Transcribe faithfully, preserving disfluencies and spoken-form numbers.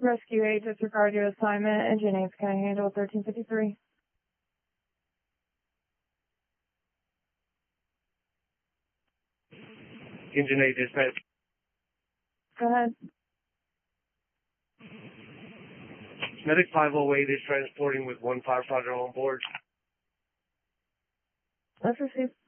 Rescue eight, disregard your assignment. Engine eight, can I handle thirteen fifty-three? Engine eight, dispatch. Go ahead. Medic five oh eight is transporting with one firefighter on board. Let's receive.